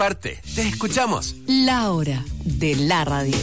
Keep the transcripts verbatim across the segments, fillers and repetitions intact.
parte. Te escuchamos. La hora de la radio.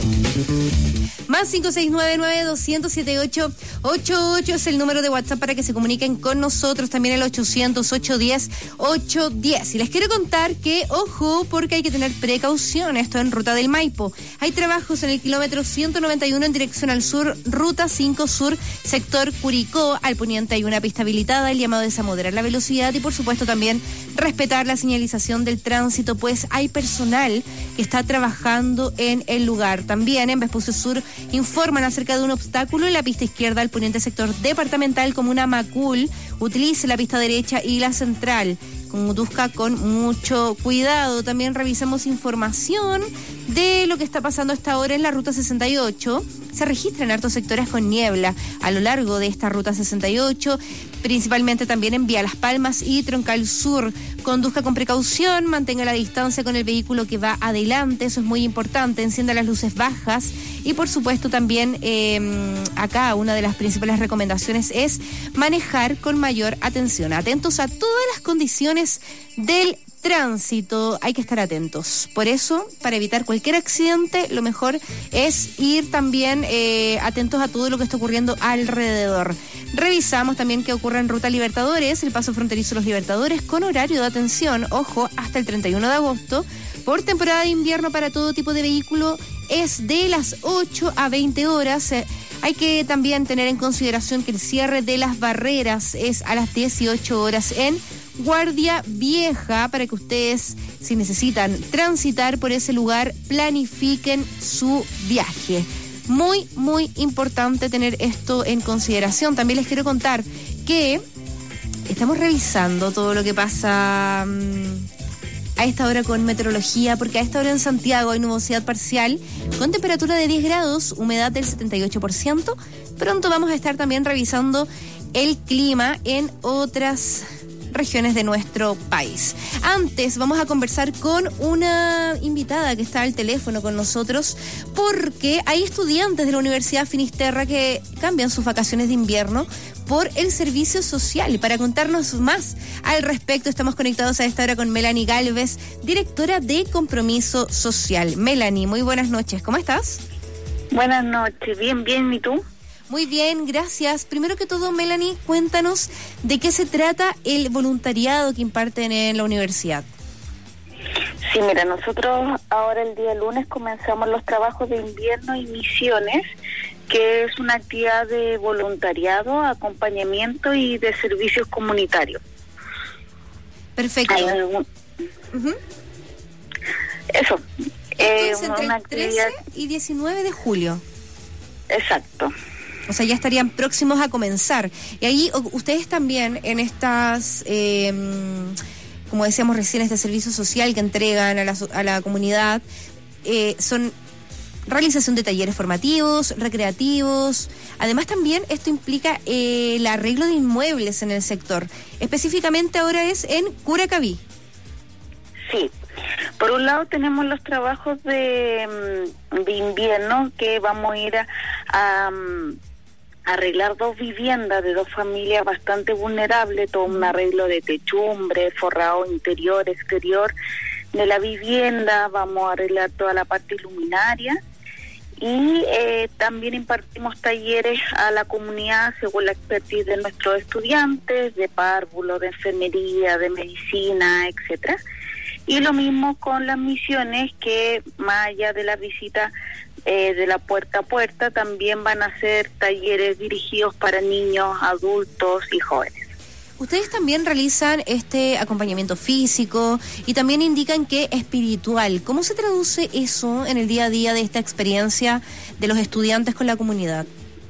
Más cinco seis nueve nueve dos cero cero siete ocho ocho ocho es el número de WhatsApp para que se comuniquen con nosotros. También el ochocientos, ochocientos diez, ochocientos diez. Y les quiero contar que, ojo, porque hay que tener precaución. Esto en Ruta del Maipo. Hay trabajos en el kilómetro ciento noventa y uno en dirección al sur, Ruta cinco Sur, sector Curicó. Al poniente hay una pista habilitada. El llamado es a moderar la velocidad y, por supuesto, también respetar la señalización del tránsito, pues hay personal que está trabajando en el lugar. También en Vespucio Sur informan acerca de un obstáculo en la pista izquierda al poniente sector departamental Comuna Macul. Utilice la pista derecha y la central. Conduzca con mucho cuidado. También revisamos información de lo que está pasando hasta ahora en la ruta sesenta y ocho. Se registran hartos sectores con niebla a lo largo de esta ruta sesenta y ocho, principalmente también en Vía Las Palmas y Troncal Sur. Conduzca con precaución, mantenga la distancia con el vehículo que va adelante, eso es muy importante. Encienda las luces bajas y, por supuesto, también eh, acá una de las principales recomendaciones es manejar con mayor atención. Atentos a todas las condiciones del tránsito, hay que estar atentos. Por eso, para evitar cualquier accidente, lo mejor es ir también eh, atentos a todo lo que está ocurriendo alrededor. Revisamos también qué ocurre en Ruta Libertadores, el paso fronterizo Los Libertadores, con horario de atención, ojo, hasta el treinta y uno de agosto, por temporada de invierno para todo tipo de vehículo, es de las ocho a veinte horas. Eh, hay que también tener en consideración que el cierre de las barreras es a las dieciocho horas en Guardia Vieja, para que ustedes, si necesitan transitar por ese lugar, planifiquen su viaje. Muy, muy importante tener esto en consideración. También les quiero contar que estamos revisando todo lo que pasa um, a esta hora con meteorología, porque a esta hora en Santiago hay nubosidad parcial con temperatura de diez grados, humedad del setenta y ocho por ciento. Pronto vamos a estar también revisando el clima en otras regiones de nuestro país. Antes vamos a conversar con una invitada que está al teléfono con nosotros, porque hay estudiantes de la Universidad Finisterra que cambian sus vacaciones de invierno por el servicio social. Y para contarnos más al respecto, estamos conectados a esta hora con Melanie Galvez, directora de Compromiso Social. Melanie, muy buenas noches, ¿cómo estás? Buenas noches, bien, bien, ¿y tú? Muy bien, gracias. Primero que todo, Melanie, cuéntanos de qué se trata el voluntariado que imparten en la universidad. Sí, mira, nosotros ahora el día lunes comenzamos los trabajos de invierno y misiones, que es una actividad de voluntariado, acompañamiento y de servicios comunitarios. Perfecto. ¿Hay algún... uh-huh. Eso. Entonces, eh, entre una el trece actividad... y diecinueve de julio. Exacto. O sea, ya estarían próximos a comenzar. Y ahí ustedes también en estas, eh, como decíamos recién, este servicio social que entregan a la, a la comunidad, eh, son realización de talleres formativos, recreativos. Además también esto implica eh, el arreglo de inmuebles en el sector. Específicamente ahora es en Curacaví. Sí. Por un lado tenemos los trabajos de, de invierno, que vamos a ir a, a, a arreglar dos viviendas de dos familias bastante vulnerables, todo un arreglo de techumbre, forrado interior, exterior de la vivienda, vamos a arreglar toda la parte iluminaria y eh, también impartimos talleres a la comunidad según la expertise de nuestros estudiantes, de párvulo, de enfermería, de medicina, etcétera. Y lo mismo con las misiones, que más allá de la visita eh, de la puerta a puerta, también van a ser talleres dirigidos para niños, adultos y jóvenes. Ustedes también realizan este acompañamiento físico y también indican que espiritual. ¿Cómo se traduce eso en el día a día de esta experiencia de los estudiantes con la comunidad?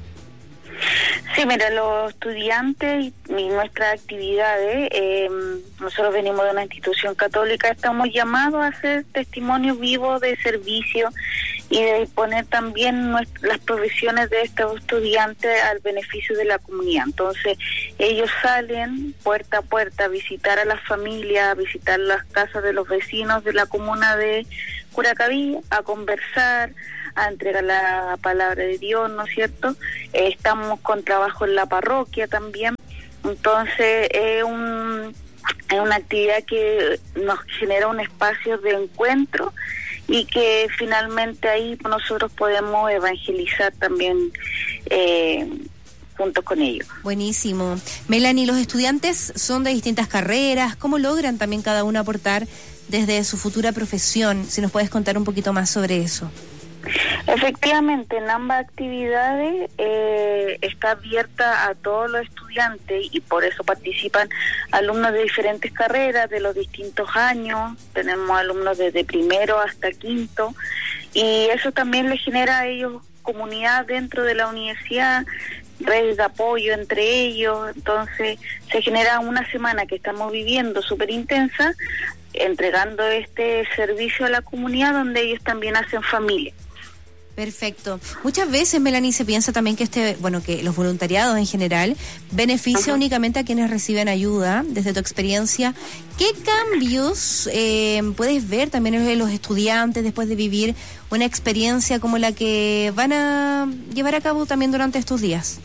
Sí, mira, los estudiantes y, y nuestras actividades, eh, nosotros venimos de una institución católica, estamos llamados a hacer testimonio vivo de servicio y de poner también nuestra, las profesiones de estos estudiantes al beneficio de la comunidad. Entonces, ellos salen puerta a puerta a visitar a las familias, a visitar las casas de los vecinos de la comuna de Curacaví, a conversar, a entregar la palabra de Dios, ¿no es cierto? Eh, estamos con trabajo en la parroquia también, entonces es eh, un es una actividad que nos genera un espacio de encuentro y que finalmente ahí nosotros podemos evangelizar también eh, junto con ellos. Buenísimo. Melanie, los estudiantes son de distintas carreras, ¿cómo logran también cada uno aportar desde su futura profesión? Si nos puedes contar un poquito más sobre eso. Efectivamente, en ambas actividades eh, está abierta a todos los estudiantes y por eso participan alumnos de diferentes carreras, de los distintos años. Tenemos alumnos desde primero hasta quinto y eso también les genera a ellos comunidad dentro de la universidad, redes de apoyo entre ellos. Entonces se genera una semana que estamos viviendo súper intensa, entregando este servicio a la comunidad donde ellos también hacen familia. Perfecto. Muchas veces, Melanie, se piensa también que este, bueno, que los voluntariados en general beneficia uh-huh. únicamente a quienes reciben ayuda. Desde tu experiencia, ¿qué cambios eh, puedes ver también en los estudiantes después de vivir una experiencia como la que van a llevar a cabo también durante estos días?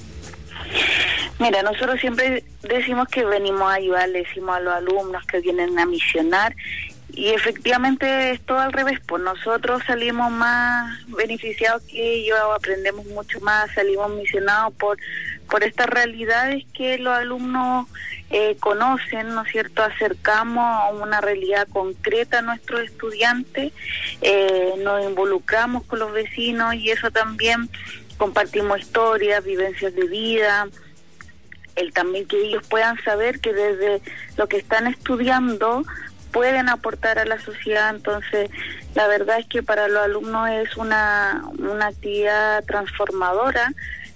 Mira, nosotros siempre decimos que venimos a ayudar, le decimos a los alumnos que vienen a misionar. Y efectivamente es todo al revés, pues nosotros salimos más beneficiados que ellos, aprendemos mucho más, salimos misionados por por estas realidades que los alumnos eh, conocen, ¿no es cierto? Acercamos a una realidad concreta a nuestros estudiantes, eh, nos involucramos con los vecinos y eso también compartimos historias, vivencias de vida, el también que ellos puedan saber que desde lo que están estudiando pueden aportar a la sociedad. Entonces la verdad es que para los alumnos es una, una actividad transformadora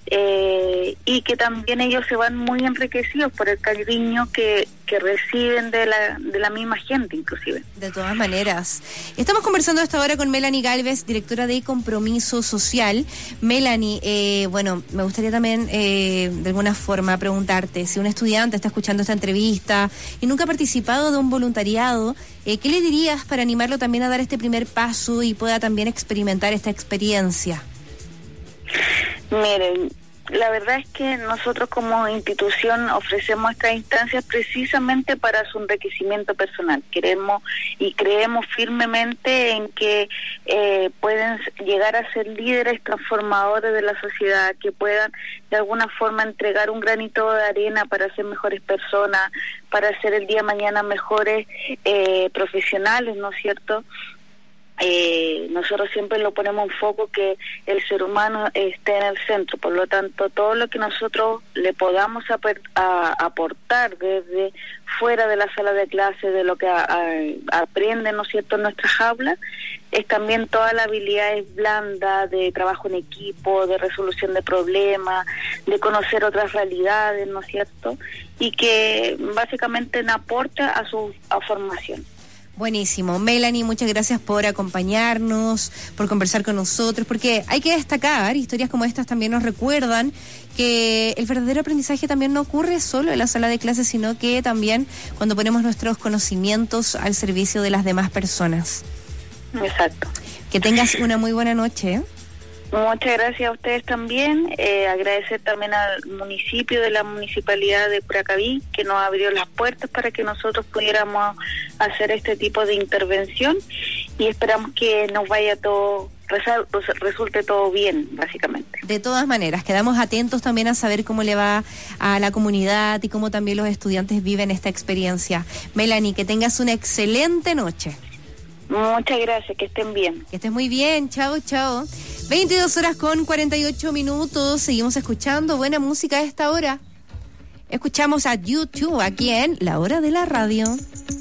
eh, y que también ellos se van muy enriquecidos por el cariño que, que reciben de la, de la misma gente inclusive. De todas maneras. Estamos conversando hasta ahora con Melanie Galvez, directora de Compromiso Social. Melanie, eh, bueno, me gustaría también eh, de alguna forma preguntarte, si un estudiante está escuchando esta entrevista y nunca ha participado de un voluntariado, eh, ¿qué le dirías para animarlo también a dar este primer paso y pueda también experimentar esta experiencia? Miren, la verdad es que nosotros como institución ofrecemos estas instancias precisamente para su enriquecimiento personal. Queremos y creemos firmemente en que eh, pueden llegar a ser líderes transformadores de la sociedad, que puedan de alguna forma entregar un granito de arena para ser mejores personas, para ser el día de mañana mejores eh, profesionales, ¿no es cierto? Eh, nosotros siempre lo ponemos en foco que el ser humano esté en el centro, por lo tanto todo lo que nosotros le podamos aper- a, aportar desde fuera de la sala de clase, de lo que a, a, aprenden, ¿no es cierto?, en nuestras aulas, es también todas las habilidades blandas de trabajo en equipo, de resolución de problemas, de conocer otras realidades, ¿no es cierto?, y que básicamente aporta a su a formación. Buenísimo. Melanie, muchas gracias por acompañarnos, por conversar con nosotros, porque hay que destacar, historias como estas también nos recuerdan que el verdadero aprendizaje también no ocurre solo en la sala de clases, sino que también cuando ponemos nuestros conocimientos al servicio de las demás personas. Exacto. Que tengas una muy buena noche, ¿eh? Muchas gracias a ustedes también, eh, agradecer también al municipio de la municipalidad de Curacaví que nos abrió las puertas para que nosotros pudiéramos hacer este tipo de intervención y esperamos que nos vaya todo, resulte todo bien, básicamente. De todas maneras, quedamos atentos también a saber cómo le va a la comunidad y cómo también los estudiantes viven esta experiencia. Melanie, que tengas una excelente noche. Muchas gracias, que estén bien. Que estés muy bien, chao, chao. veintidós horas con cuarenta y ocho minutos, seguimos escuchando buena música a esta hora. Escuchamos a YouTube aquí en La Hora de la Radio.